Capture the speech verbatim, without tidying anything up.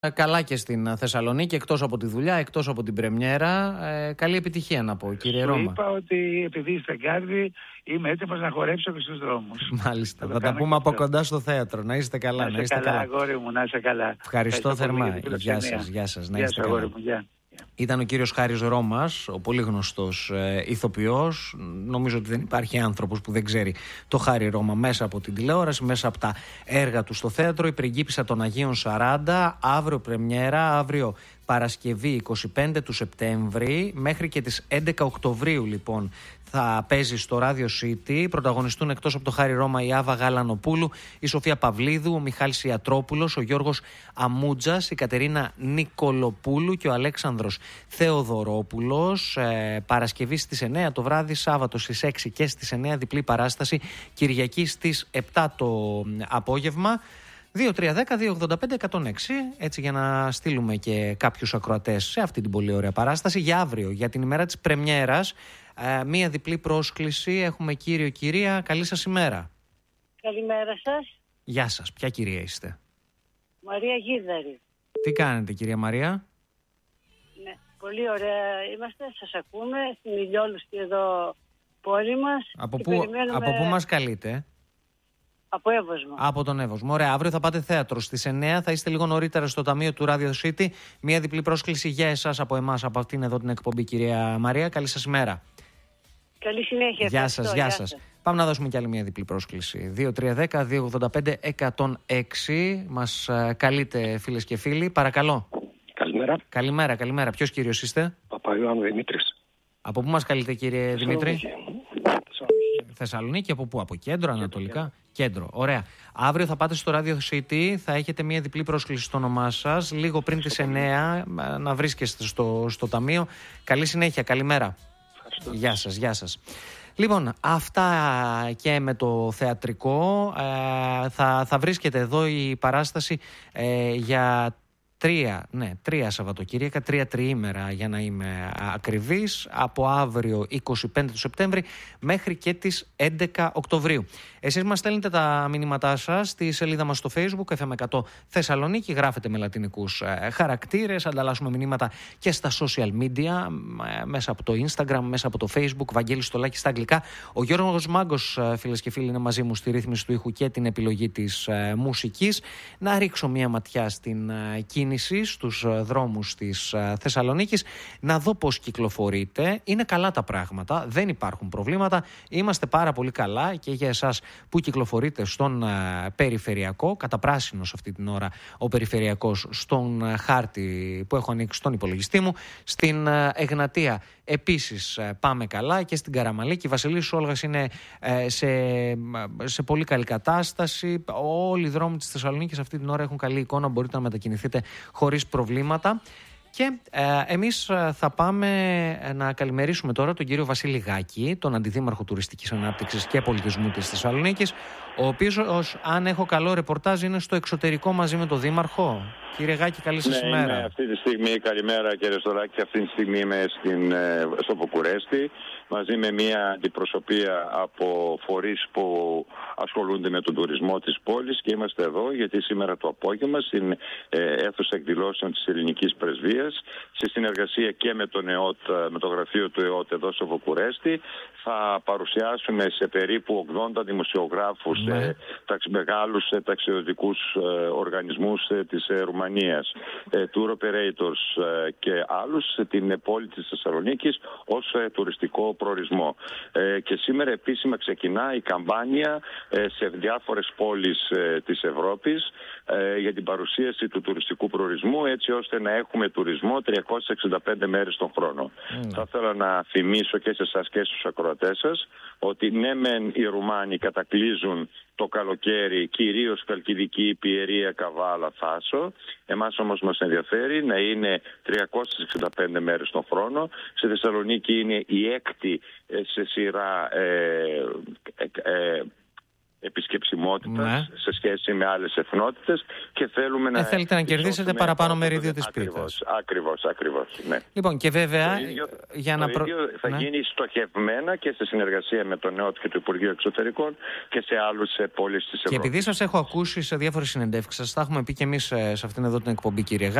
Καλά και στην Θεσσαλονίκη, εκτός από τη δουλειά, εκτός από την πρεμιέρα. Ε, καλή επιτυχία να πω, κύριε Ρώμα. Είπα ότι επειδή είστε Γκάρδη, είμαι έτοιμος να χορέψω και στους δρόμους. Μάλιστα. Θα, θα τα πούμε από κοντά στο θέατρο. Να είστε καλά. Να είστε, να είστε καλά, καλά, αγόρι μου, να είστε καλά. Ευχαριστώ, Ευχαριστώ θερμά. Γεια σας, γεια σας. Να είστε καλά. Μου, γεια. Ήταν ο κύριος Χάρης Ρώμας, ο πολύ γνωστός ε, ηθοποιός. Νομίζω ότι δεν υπάρχει άνθρωπος που δεν ξέρει το Χάρη Ρώμα μέσα από την τηλεόραση, μέσα από τα έργα του στο θέατρο. Η Πριγκίπισσα των Αγίων σαράντα, αύριο πρεμιέρα, αύριο Παρασκευή εικοστή πέμπτη του Σεπτέμβρη, μέχρι και τις έντεκα Οκτωβρίου λοιπόν θα παίζει στο Radio City. Πρωταγωνιστούν εκτός από το Χάρη Ρώμα η Άβα Γαλανοπούλου, η Σοφία Παυλίδου, ο Μιχάλης Ιατρόπουλος, ο Γιώργος Αμούτζας, η Κατερίνα Νικολοπούλου και ο Αλέξανδρος Θεοδωρόπουλος. Ε, Παρασκευή στις εννέα το βράδυ, Σάββατο στις έξι και στις εννέα διπλή παράσταση, Κυριακή στις επτά το απόγευμα. δύο τρία ένα μηδέν δύο ογδόντα πέντε εκατόν έξι, έτσι για να στείλουμε και κάποιους ακροατές σε αυτή την πολύ ωραία παράσταση. Για αύριο, για την ημέρα της πρεμιέρας, ε, μία διπλή πρόσκληση. Έχουμε κύριο, κυρία, καλή σας ημέρα. Καλημέρα σας. Γεια σας, ποια κυρία είστε? Μαρία Γίδαρη. Τι κάνετε, κυρία Μαρία? Ναι, πολύ ωραία είμαστε, σας ακούμε στην ηλιόλουστη εδώ πόλη μας. Από πού, περιμένουμε... από πού μας καλείτε? Από Εύωσμο. Από τον Εύωσμο. Ωραία, αύριο θα πάτε θέατρο στις εννέα. Θα είστε λίγο νωρίτερα στο ταμείο του Radio City. Μία διπλή πρόσκληση για εσάς από εμάς, από αυτήν εδώ την εκπομπή, κυρία Μαρία. Καλή σας ημέρα. Καλή συνέχεια. Γεια σας, γεια σας. Πάμε να δώσουμε κι άλλη μία διπλή πρόσκληση. δύο τρία ένα μηδέν δύο ογδόντα πέντε εκατόν έξι. Μας καλείτε, φίλες και φίλοι. Παρακαλώ. Καλημέρα. Καλημέρα, καλημέρα. Ποιος κύριος είστε? Παπαϊωάννου Δημήτρης. Από πού μας καλείτε, κύριε Δημήτρη? Θεσσαλονίκη. Θεσσαλονίκη, από πού? Από κέντρο, ανατολικά? Κέντρο, ωραία. Αύριο θα πάτε στο Radio City, θα έχετε μια διπλή πρόσκληση στο όνομά σας, λίγο πριν τις εννέα, να βρίσκεστε στο, στο ταμείο. Καλή συνέχεια, καλημέρα. Ευχαριστώ. Γεια σας, γεια σας. Λοιπόν, αυτά και με το θεατρικό. Ε, θα, θα βρίσκεται εδώ η παράσταση ε, για Τρία, ναι, τρία Σαββατοκύριακα, τρία τριήμερα για να είμαι ακριβής, από αύριο εικοστή πέμπτη του Σεπτέμβρη μέχρι και τις έντεκα Οκτωβρίου. Εσείς μας στέλνετε τα μηνύματά σας στη σελίδα μας στο Facebook, εφ εμ εκατό Θεσσαλονίκη, γράφετε με λατινικούς ε, χαρακτήρες, ανταλλάσσουμε μηνύματα και στα social media, ε, μέσα από το Instagram, μέσα από το Facebook, Βαγγέλης Στολάκη στα αγγλικά. Ο Γιώργος Μάγκος, ε, φίλες και φίλοι, είναι μαζί μου στη ρύθμιση του ήχου και την επιλογή της ε, μουσικής. Να ρίξω μία ματιά στην ε, κίνηση στους δρόμους της Θεσσαλονίκης, να δω πώς κυκλοφορείτε. Είναι καλά τα πράγματα, δεν υπάρχουν προβλήματα, είμαστε πάρα πολύ καλά και για εσάς που κυκλοφορείτε στον περιφερειακό, κατά πράσινος αυτή την ώρα ο περιφερειακός, στον χάρτη που έχω ανοίξει στον υπολογιστή μου, στην Εγνατία επίσης πάμε καλά και στην Καραμαλίκη. Η Βασιλής Όλγας είναι σε, σε πολύ καλή κατάσταση. Όλοι οι δρόμοι της Θεσσαλονίκης αυτή την ώρα έχουν καλή εικόνα, μπορείτε να μετακινηθείτε χωρίς προβλήματα. Και ε, εμείς θα πάμε να καλημερίσουμε τώρα τον κύριο Βασίλη Γάκη, τον Αντιδήμαρχο Τουριστικής Ανάπτυξης και Πολιτισμού της Θεσσαλονίκης, ο οποίος, ως, αν έχω καλό ρεπορτάζ, είναι στο εξωτερικό μαζί με τον Δήμαρχο. Κύριε Γάκη, καλή σας ναι, ημέρα. Ναι, αυτή τη στιγμή, καλημέρα κύριε Στολάκη, αυτή τη στιγμή είμαι στην, στο Βουκουρέστι, μαζί με μια αντιπροσωπεία από φορείς που ασχολούνται με τον τουρισμό της πόλης και είμαστε εδώ γιατί σήμερα το απόγευμα στην ε, αίθουσα εκδηλώσεων της Ελληνικής Πρεσβείας, σε συνεργασία και με, τον ΕΟΤ, με το γραφείο του ΕΟΤ εδώ στο Βουκουρέστι, θα παρουσιάσουμε σε περίπου ογδόντα δημοσιογράφους, ναι. ε, ταξι, μεγάλους ε, ταξιδιωτικούς ε, οργανισμούς ε, της ε, Ρουμανίας, ε, tour operators ε, και άλλους σε την πόλη της Θεσσαλονίκης ως ε, τουριστικό προορισμό. Ε, και σήμερα επίσημα ξεκινά η καμπάνια ε, σε διάφορες πόλεις ε, της Ευρώπης ε, για την παρουσίαση του τουριστικού προορισμού, έτσι ώστε να έχουμε τουρισμό τριακόσιες εξήντα πέντε μέρες τον χρόνο. Mm. Θα ήθελα να θυμίσω και σε εσάς και στους ακροατές σας ότι ναι μεν οι Ρουμάνοι κατακλείζουν το καλοκαίρι κυρίως Χαλκιδική, Πιερία, Καβάλα, Θάσο. Εμάς όμως μας ενδιαφέρει να είναι τριακόσιες εξήντα πέντε μέρες τον χρόνο. Στη Θεσσαλονίκη είναι η έκτη σε σειρά ε, ε, ε, επισκεψιμότητας Ναι. σε σχέση με άλλες εθνότητες και θέλουμε να... Ε, θέλετε να κερδίσετε ισώσουμε παραπάνω αυτό μερίδιο το- της πίτας. Ακριβώς, ακριβώς, ακριβώς, ναι. Λοιπόν, και βέβαια, Το ίδιο, για το να προ... ίδιο θα ναι. γίνει στοχευμένα και σε συνεργασία με τον ΕΟΤ και το Υπουργείο Εξωτερικών και σε άλλους ε, πόλεις της Και Ευρώπης. επειδή σας έχω ακούσει σε διάφορες συνεντεύξεις σας, τα έχουμε πει και εμείς ε, σε αυτήν εδώ την εκπομπή, κύριε